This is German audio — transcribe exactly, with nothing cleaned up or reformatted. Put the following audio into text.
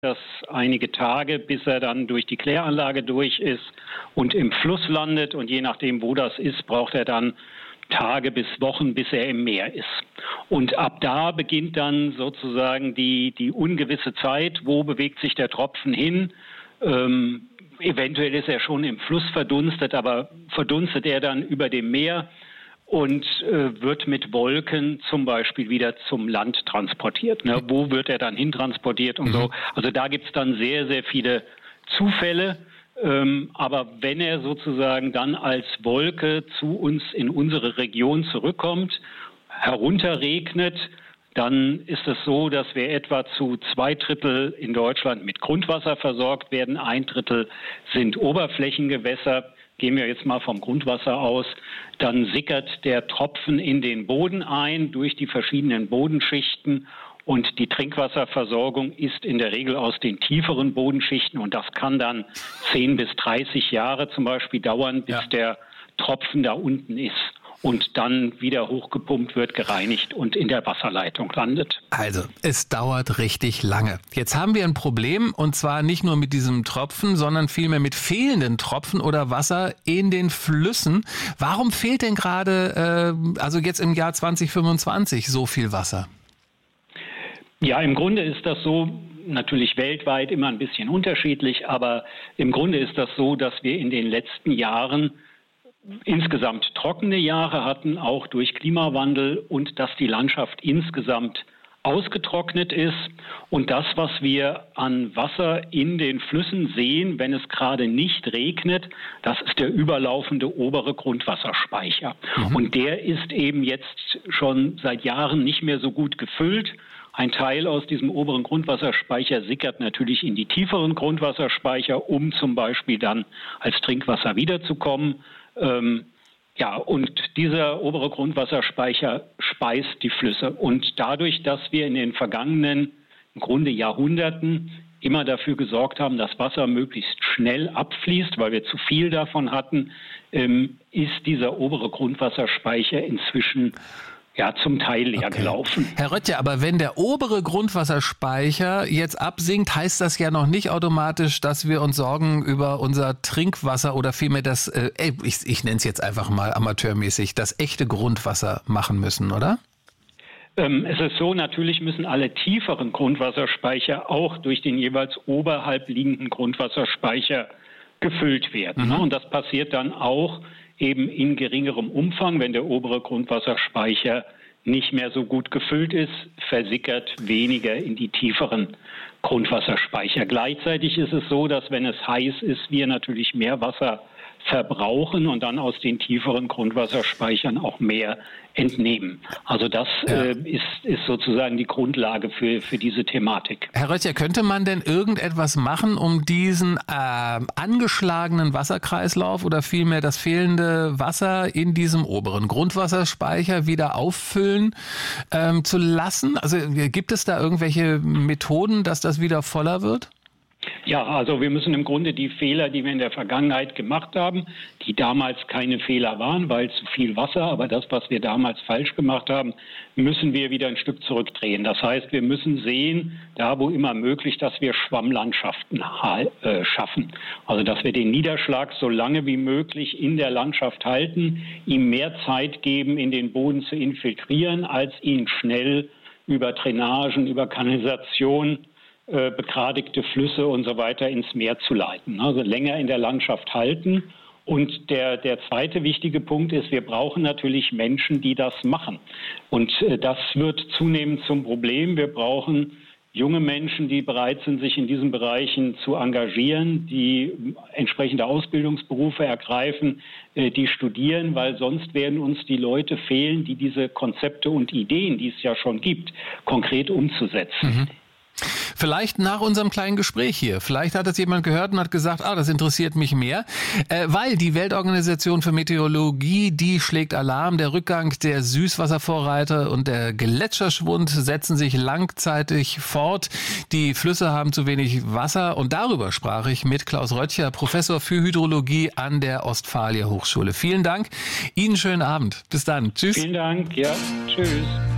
das einige Tage, bis er dann durch die Kläranlage durch ist und im Fluss landet. Und je nachdem, wo das ist, braucht er dann Tage bis Wochen, bis er im Meer ist. Und ab da beginnt dann sozusagen die, die ungewisse Zeit. Wo bewegt sich der Tropfen hin? Ähm, eventuell ist er schon im Fluss verdunstet, aber verdunstet er dann über dem Meer und äh, wird mit Wolken zum Beispiel wieder zum Land transportiert. Ne? Wo wird er dann hintransportiert und mhm. so? Also da gibt es dann sehr, sehr viele Zufälle. Ähm, aber wenn er sozusagen dann als Wolke zu uns in unsere Region zurückkommt, herunterregnet, dann ist es so, dass wir etwa zu zwei Drittel in Deutschland mit Grundwasser versorgt werden. Ein Drittel sind Oberflächengewässer. Gehen wir jetzt mal vom Grundwasser aus. Dann sickert der Tropfen in den Boden ein durch die verschiedenen Bodenschichten. Und die Trinkwasserversorgung ist in der Regel aus den tieferen Bodenschichten. Und das kann dann zehn bis dreißig Jahre zum Beispiel dauern, bis ja. der Tropfen da unten ist und dann wieder hochgepumpt wird, gereinigt und in der Wasserleitung landet. Also, es dauert richtig lange. Jetzt haben wir ein Problem, und zwar nicht nur mit diesem Tropfen, sondern vielmehr mit fehlenden Tropfen oder Wasser in den Flüssen. Warum fehlt denn gerade, äh, also jetzt im Jahr zwanzig fünfundzwanzig, so viel Wasser? Ja, im Grunde ist das so, natürlich weltweit immer ein bisschen unterschiedlich, aber im Grunde ist das so, dass wir in den letzten Jahren insgesamt trockene Jahre hatten, auch durch Klimawandel, und dass die Landschaft insgesamt ausgetrocknet ist. Und das, was wir an Wasser in den Flüssen sehen, wenn es gerade nicht regnet, das ist der überlaufende obere Grundwasserspeicher. Mhm. Und der ist eben jetzt schon seit Jahren nicht mehr so gut gefüllt. Ein Teil aus diesem oberen Grundwasserspeicher sickert natürlich in die tieferen Grundwasserspeicher, um zum Beispiel dann als Trinkwasser wiederzukommen. Ähm, ja, und dieser obere Grundwasserspeicher speist die Flüsse. Und dadurch, dass wir in den vergangenen, im Grunde Jahrhunderten, immer dafür gesorgt haben, dass Wasser möglichst schnell abfließt, weil wir zu viel davon hatten, ähm, ist dieser obere Grundwasserspeicher inzwischen ja, zum Teil leer okay. gelaufen. Herr Röttcher, aber wenn der obere Grundwasserspeicher jetzt absinkt, heißt das ja noch nicht automatisch, dass wir uns Sorgen über unser Trinkwasser oder vielmehr das, äh, ich, ich nenne es jetzt einfach mal amateurmäßig, das echte Grundwasser machen müssen, oder? Ähm, es ist so, natürlich müssen alle tieferen Grundwasserspeicher auch durch den jeweils oberhalb liegenden Grundwasserspeicher gefüllt werden. Mhm. Ne? Und das passiert dann auch eben in geringerem Umfang. Wenn der obere Grundwasserspeicher nicht mehr so gut gefüllt ist, versickert weniger in die tieferen Grundwasserspeicher. Gleichzeitig ist es so, dass wenn es heiß ist, wir natürlich mehr Wasser verbrauchen und dann aus den tieferen Grundwasserspeichern auch mehr entnehmen. Also das ja. äh, ist, ist sozusagen die Grundlage für, für diese Thematik. Herr Röttcher, könnte man denn irgendetwas machen, um diesen äh, angeschlagenen Wasserkreislauf oder vielmehr das fehlende Wasser in diesem oberen Grundwasserspeicher wieder auffüllen ähm, zu lassen? Also gibt es da irgendwelche Methoden, dass das wieder voller wird? Ja, also wir müssen im Grunde die Fehler, die wir in der Vergangenheit gemacht haben, die damals keine Fehler waren, weil zu viel Wasser, aber das, was wir damals falsch gemacht haben, müssen wir wieder ein Stück zurückdrehen. Das heißt, wir müssen sehen, da wo immer möglich, dass wir Schwammlandschaften äh, schaffen. Also dass wir den Niederschlag so lange wie möglich in der Landschaft halten, ihm mehr Zeit geben, in den Boden zu infiltrieren, als ihn schnell über Drainagen, über Kanalisation, begradigte Flüsse und so weiter ins Meer zu leiten. Also länger in der Landschaft halten. Und der, der zweite wichtige Punkt ist, wir brauchen natürlich Menschen, die das machen. Und das wird zunehmend zum Problem. Wir brauchen junge Menschen, die bereit sind, sich in diesen Bereichen zu engagieren, die entsprechende Ausbildungsberufe ergreifen, die studieren, weil sonst werden uns die Leute fehlen, die diese Konzepte und Ideen, die es ja schon gibt, konkret umzusetzen. Mhm. Vielleicht nach unserem kleinen Gespräch hier. Vielleicht hat das jemand gehört und hat gesagt, ah, das interessiert mich mehr. Äh, weil die Weltorganisation für Meteorologie, die schlägt Alarm. Der Rückgang der Süßwasservorreiter und der Gletscherschwund setzen sich langzeitig fort. Die Flüsse haben zu wenig Wasser. Und darüber sprach ich mit Klaus Röttcher, Professor für Hydrologie an der Ostfalia Hochschule. Vielen Dank. Ihnen schönen Abend. Bis dann. Tschüss. Vielen Dank. Ja, tschüss.